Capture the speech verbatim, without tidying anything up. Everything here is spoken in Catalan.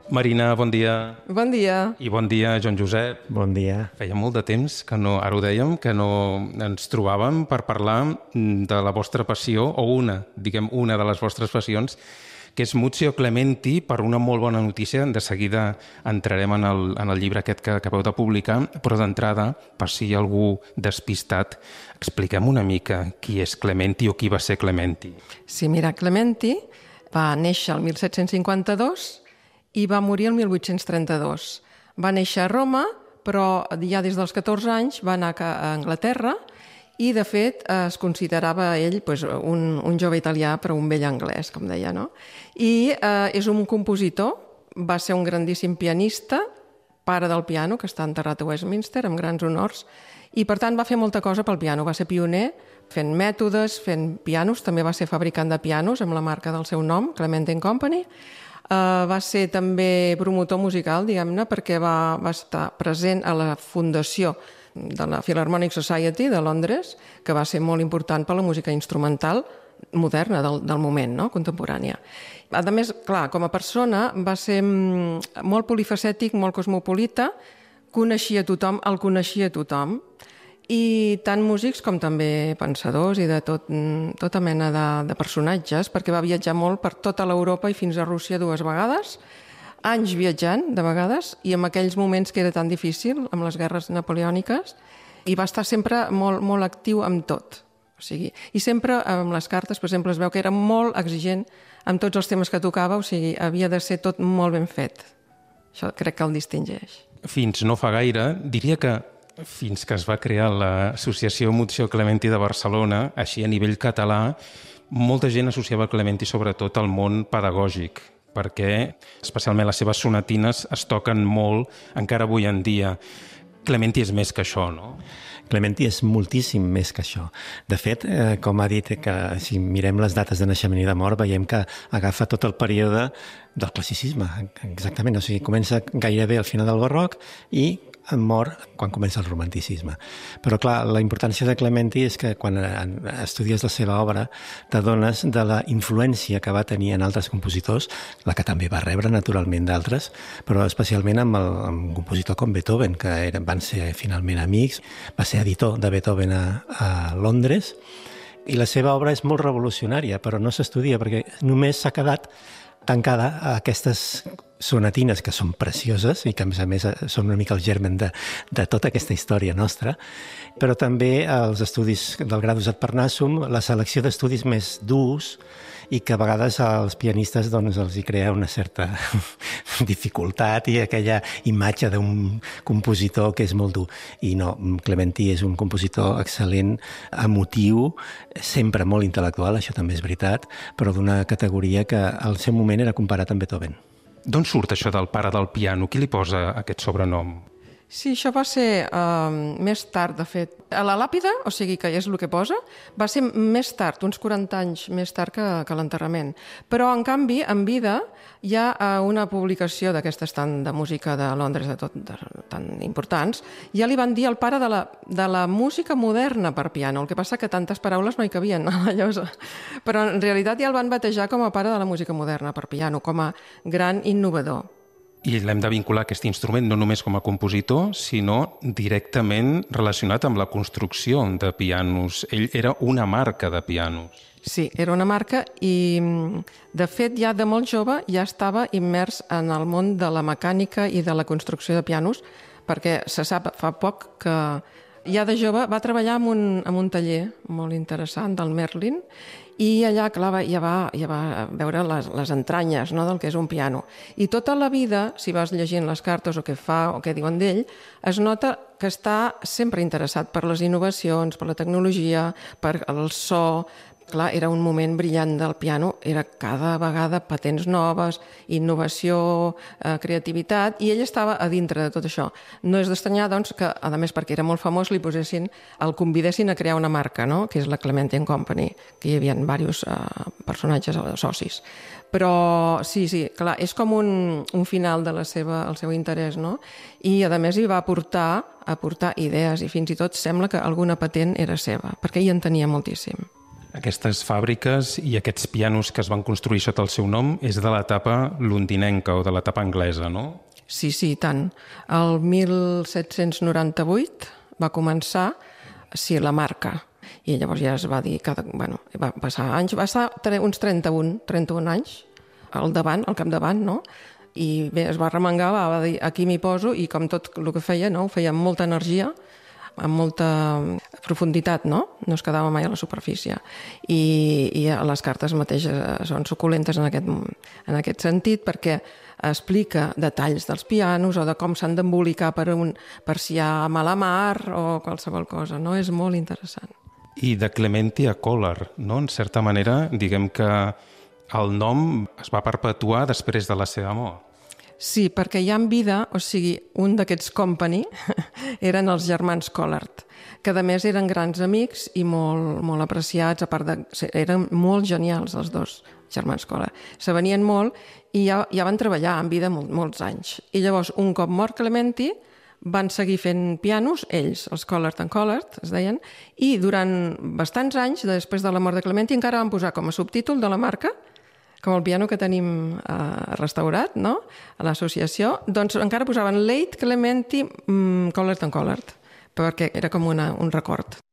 Marina, bon dia. Bon dia. I bon dia, Joan Josep. Bon dia. Feia molt de temps que no, ara ho dèiem, que no ens trobàvem per parlar de la vostra passió, o una, diguem, una de les vostres passions, que és Muzio Clementi, per una molt bona notícia. De seguida entrarem en el, en el llibre aquest que acabeu de publicar, però d'entrada, per si hi ha algú despistat, expliquem una mica qui és Clementi o qui va ser Clementi. Sí, mira, Clementi va néixer el mil set-cents cinquanta-dos i va morir el mil vuit-cents trenta-dos. Va néixer a Roma, però ja des dels catorze anys va anar a Anglaterra i, de fet, es considerava ell pues, un, un jove italià però un vell anglès, com deia, no? I eh, és un compositor, va ser un grandíssim pianista, pare del piano, que està enterrat a Westminster, amb grans honors, i, per tant, va fer molta cosa pel piano. Va ser pioner fent mètodes, fent pianos, també va ser fabricant de pianos amb la marca del seu nom, Clementi and Company. Uh, va ser també promotor musical, diguem-ne, perquè va, va estar present a la fundació de la Philharmonic Society de Londres, que va ser molt important per la música instrumental moderna del, del moment, no? Contemporània. A més, clar, com a persona va ser molt polifacètic, molt cosmopolita, coneixia tothom, el coneixia tothom, i tant músics com també pensadors i de tot, tota mena de, de personatges, perquè va viatjar molt per tota l'Europa i fins a Rússia dues vegades, anys viatjant, de vegades, i en aquells moments que era tan difícil, amb les guerres napoleòniques, i va estar sempre molt, molt actiu amb tot. O sigui, i sempre amb les cartes, per exemple, es veu que era molt exigent amb tots els temes que tocava, o sigui, havia de ser tot molt ben fet. Això crec que el distingeix. Fins no fa gaire, diria que fins que es va crear l'Associació Muzio Clementi de Barcelona, així a nivell català, molta gent associava Clementi sobretot al món pedagògic, perquè especialment les seves sonatines es toquen molt encara avui en dia. Clementi és més que això, no? Clementi és moltíssim més que això. De fet, eh, com ha dit, que si mirem les dates de naixement i de mort, veiem que agafa tot el període del classicisme, exactament. O sigui, comença gairebé al final del barroc i mor quan comença el romanticisme. Però, clar, la importància de Clementi és que quan estudies la seva obra t'adones de la influència que va tenir en altres compositors, la que també va rebre, naturalment, d'altres, però especialment amb, el, amb un compositor com Beethoven, que eren, van ser finalment amics, va ser editor de Beethoven a, a Londres, i la seva obra és molt revolucionària, però no s'estudia perquè només s'ha quedat tancada a aquestes sonatines que són precioses i que, a més a més, són una mica el germen de, de tota aquesta història nostra, però també els estudis del Gradus ad Parnassum, la selecció d'estudis més durs i que a vegades als pianistes doncs, els hi crea una certa dificultat i aquella imatge d'un compositor que és molt dur. I no, Clementi és un compositor excel·lent, emotiu, sempre molt intel·lectual, això també és veritat, però d'una categoria que al seu moment era comparat amb Beethoven. D'on surt això del pare del piano? Qui li posa aquest sobrenom? Sí, això va ser uh, més tard, de fet. A la làpida, o sigui que és el que posa, va ser més tard, uns quaranta anys més tard que, que l'enterrament. Però, en canvi, en vida, hi ha uh, una publicació d'aquestes tan de música de Londres, de tot, de, tan importants, ja li van dir el pare de la, de la música moderna per piano. El que passa que tantes paraules no hi cabien a la llosa. Però, en realitat, ja el van batejar com a pare de la música moderna per piano, com a gran innovador. I l'hem de vincular aquest instrument no només com a compositor, sinó directament relacionat amb la construcció de pianos. Ell era una marca de pianos. Sí, era una marca i, de fet, ja de molt jove ja estava immers en el món de la mecànica i de la construcció de pianos, perquè se sap fa poc que ja de jove va treballar en un, en un taller molt interessant del Merlin i allà, clar, ja va, ja va veure les, les entranyes, no?, del que és un piano. I tota la vida, si vas llegint les cartes o què fa o què diuen d'ell, es nota que està sempre interessat per les innovacions, per la tecnologia, per el so. Clar, era un moment brillant del piano, era cada vegada patents noves, innovació, eh, creativitat, i ell estava a dintre de tot això. No és d'estranyar, doncs, que, a més, perquè era molt famós, li posessin, el convidessin a crear una marca, no?, que és la Clementi and Company, que hi havia diversos eh, personatges socis. Però sí, sí, clar, és com un, un final de la seva, el seu interès, no? I, a més, hi va aportar, aportar idees, i fins i tot sembla que alguna patent era seva, perquè hi en tenia moltíssim. Aquestes fàbriques i aquests pianos que es van construir sota el seu nom és de l'etapa londinenca o de l'etapa anglesa, no? Sí, sí, tant. El mil set-cents noranta-vuit va començar, sí, la marca. I llavors ja es va dir que, bueno, va passar anys, va estar uns trenta-un, trenta-un anys al davant, al capdavant, no? I bé, es va remengar, va dir, aquí m'hi poso, i com tot el que feia, no? Ho feia amb molta energia, amb molta profunditat, no? No es quedava mai a la superfície. I, i les cartes mateixes són suculentes en aquest, en aquest sentit, perquè explica detalls dels pianos o de com s'han d'embolicar per, un, per si hi ha mala mar o qualsevol cosa, no? És molt interessant. I de Clementi a Collard, no? En certa manera, diguem que el nom es va perpetuar després de la seva mort. Sí, perquè ja en vida, o sigui, un d'aquests company eren els germans Collard, que a més eren grans amics i molt, molt apreciats, a part de... eren molt genials els dos germans Collard. Se venien molt i ja, ja van treballar en vida molt, molts anys. I llavors, un cop mort Clementi, van seguir fent pianos, ells, els Collard and Collard, es deien, i durant bastants anys, després de la mort de Clementi, encara van posar com a subtítol de la marca, com el piano que tenim eh, restaurat, no?, a l'associació, doncs encara posaven Late Clementi mm, Collard and Collard, perquè era com una, un record.